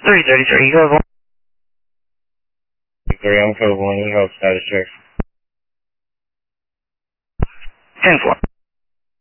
333, you have one. 3, I'm code 1, you have status check. 10-4.